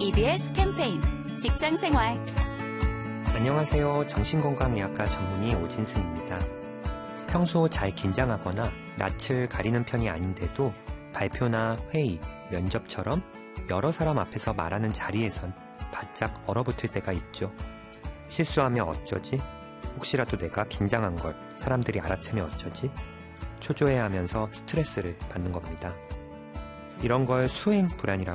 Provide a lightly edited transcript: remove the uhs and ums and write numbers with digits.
EBS 캠페인 직장생활. 안녕하세요. 정신건강의학과 전문의 오진승입니다. 평소 잘 긴장하거나 낯을 가리는 편이 아닌데도 발표나 회의, 면접처럼 여러 사람 앞에서 말하는 자리에선 바짝 얼어붙을 때가 있죠. 실수하면 어쩌지? 혹시라도 내가 긴장한 걸 사람들이 알아채면 어쩌지? 초조해하면서 스트레스를 받는 겁니다. 이런 걸 수행 불안이라고